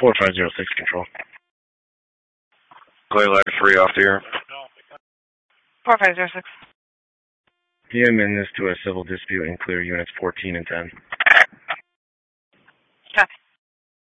4506 control. Clay Ladder 3 off the air. 4506. PM in this to a civil dispute and clear units 14 and 10.